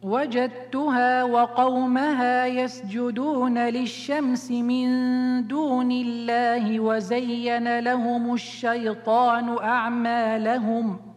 وجدتها وقومها يسجدون للشمس من دون الله وزين لهم الشيطان أعمالهم